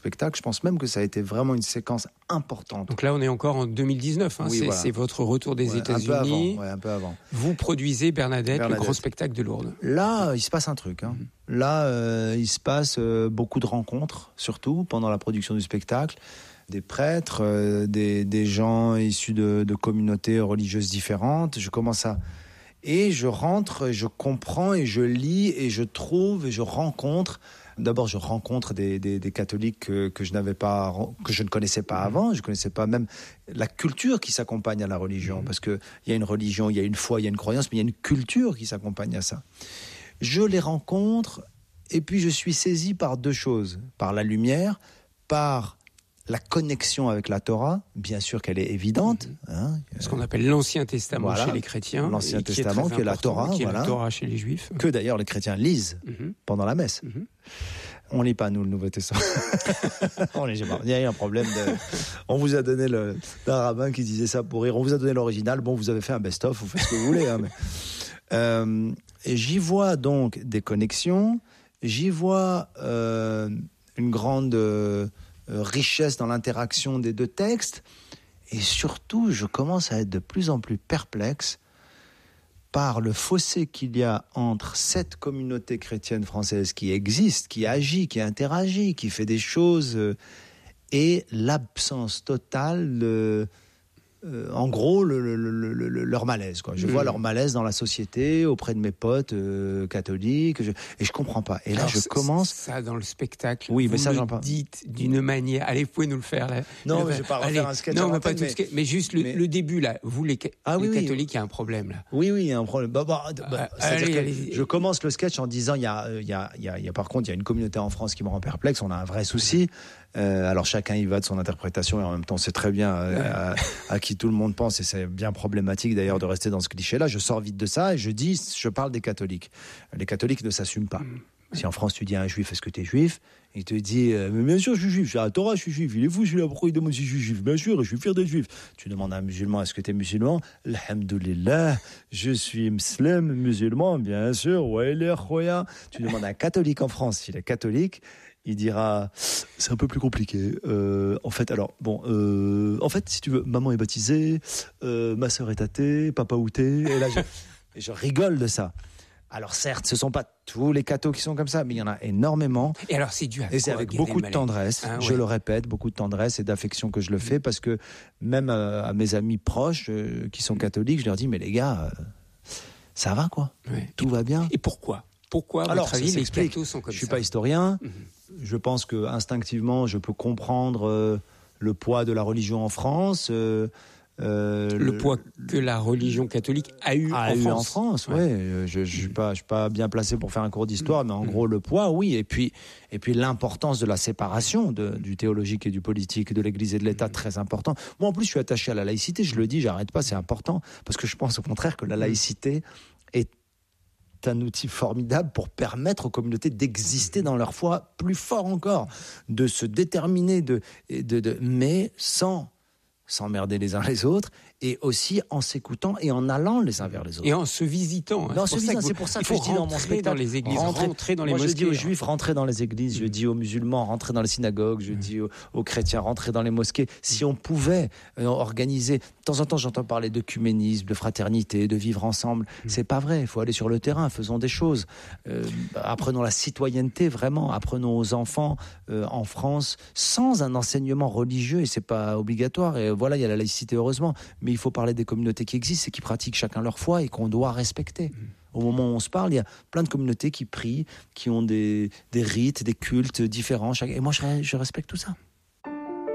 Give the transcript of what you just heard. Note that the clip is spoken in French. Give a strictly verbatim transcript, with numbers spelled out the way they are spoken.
spectacle. Je pense même que ça a été vraiment une séquence importante. Donc là, on est encore en deux mille dix-neuf. Hein. Oui, c'est, voilà. c'est votre retour des ouais, États-Unis. Un peu avant. Ouais, un peu avant. Vous produisez Bernadette, Bernadette, le grand spectacle de Lourdes. Là, il se passe un truc. Hein. Mmh. Là, euh, il se passe euh, beaucoup de rencontres, surtout pendant la production du spectacle. Des prêtres, euh, des, des gens issus de, de communautés religieuses différentes. Je commence à... Et je rentre, et je comprends, et je lis, et je trouve, et je rencontre... D'abord, je rencontre des, des, des catholiques que, que je n'avais pas, que je ne connaissais pas avant. Je ne connaissais pas même la culture qui s'accompagne à la religion. Parce qu'il y a une religion, il y a une foi, il y a une croyance, mais il y a une culture qui s'accompagne à ça. Je les rencontre, et puis je suis saisi par deux choses. Par la lumière, par... la connexion avec la Torah, bien sûr qu'elle est évidente. Mmh. Hein, Ce qu'on appelle l'Ancien Testament voilà, chez les chrétiens. L'Ancien qui Testament, est qui est la Torah. Qui est voilà, la Torah chez les Juifs. Que d'ailleurs les chrétiens lisent mmh. pendant la messe. Mmh. On ne lit pas, nous, le Nouveau Testament. On lit pas. Il y a eu un problème. De... On vous a donné le... d'un rabbin qui disait ça pour rire. On vous a donné l'original. Bon, vous avez fait un best-of, vous faites ce que vous voulez. Hein, mais... euh, et j'y vois donc des connexions. J'y vois euh, une grande... Euh, richesse dans l'interaction des deux textes, et surtout je commence à être de plus en plus perplexe par le fossé qu'il y a entre cette communauté chrétienne française qui existe, qui agit, qui interagit, qui fait des choses, et l'absence totale de... Euh, en gros, le, le, le, le, leur malaise, quoi. Je mmh. vois leur malaise dans la société, auprès de mes potes euh, catholiques, je, et je comprends pas. Et là, alors, je commence... Ça, dans le spectacle, oui, vous mais ça, le j'en parle. dites d'une manière... Allez, vous pouvez nous le faire, là. Non, le... mais je vais pas refaire Allez. un sketch. Non, mais pas antenne, tout mais... sketch, mais juste le, mais... le début, là. Vous, les, ah, les oui, catholiques, il oui. y a un problème, là. Oui, oui, il y a un problème. Bah, bah, bah, euh, c'est-à-dire allez, que allez. je commence le sketch en disant, il y a, il y a, il y a, il y a, par contre, il y a une communauté en France qui me rend perplexe, on a un vrai souci. Euh, alors chacun y va de son interprétation, et en même temps c'est très bien euh, à, à qui tout le monde pense, et c'est bien problématique d'ailleurs de rester dans ce cliché-là. Je sors vite de ça et je dis, je parle des catholiques. Les catholiques ne s'assument pas. Si en France tu dis à un juif, est-ce que tu es juif ? Il te dit, euh, mais bien sûr je suis juif, j'ai la Torah, je suis juif, il est fou, je suis là, pourquoi il demande si je suis juif ? Bien sûr, et je suis fier d'être juif. Tu demandes à un musulman, est-ce que tu es musulman ? Alhamdoulilah, je suis musulman, musulman, bien sûr, ouais, il est khoya. Tu demandes à un catholique en France, s'il est catholique, il dira, c'est un peu plus compliqué. Euh, en fait, alors, bon, euh, en fait, si tu veux, maman est baptisée, euh, ma sœur est athée, papa outé, et là, je, et je rigole de ça. Alors certes, ce ne sont pas tous les cathos qui sont comme ça, mais il y en a énormément. Et alors c'est dû à quoi ? Et c'est avec beaucoup de tendresse, ah, je ouais. le répète, beaucoup de tendresse et d'affection que je le fais, parce que même à, à mes amis proches euh, qui sont catholiques, je leur dis, mais les gars, euh, ça va quoi, ouais. Tout va bien. Et pourquoi ? Pourquoi, à votre avis, les cathos sont comme ça ? Je ne suis pas historien, mmh. je pense que instinctivement, je peux comprendre euh, le poids de la religion en France. Euh, Euh, le, le poids que la religion catholique a eu, a en, eu France. en France. Ouais. Ouais. Je ne suis pas, je suis pas bien placé pour faire un cours d'histoire, mmh. mais en mmh. gros, le poids, oui. Et puis, et puis l'importance de la séparation de, du théologique et du politique, de l'Église et de l'État, mmh. très important. Moi, en plus, je suis attaché à la laïcité. Je le dis, j'arrête pas, c'est important. Parce que je pense au contraire que la laïcité est un outil formidable pour permettre aux communautés d'exister dans leur foi plus fort encore, de se déterminer, de, de, de, mais sans s'emmerder les uns les autres, et aussi en s'écoutant et en allant les uns vers les autres. Et en se visitant. Non, c'est, c'est, c'est pour ça que je dis dans mon spectacle, dans les églises, rentrer, rentrer dans les moi, mosquées. Je dis aux juifs, rentrez dans les églises, je dis aux musulmans, rentrez dans les synagogues, je dis aux, aux chrétiens, rentrez dans les mosquées. Si on pouvait euh, organiser, de temps en temps j'entends parler d'œcuménisme, de fraternité, de vivre ensemble, c'est pas vrai, il faut aller sur le terrain, faisons des choses. Euh, apprenons la citoyenneté, vraiment, apprenons aux enfants euh, en France, sans un enseignement religieux, et c'est pas obligatoire, et voilà, il y a la laïcité heureusement, mais il faut parler des communautés qui existent et qui pratiquent chacun leur foi et qu'on doit respecter. Mmh. Au moment où on se parle, il y a plein de communautés qui prient, qui ont des, des rites, des cultes différents. Et moi, je, je respecte tout ça.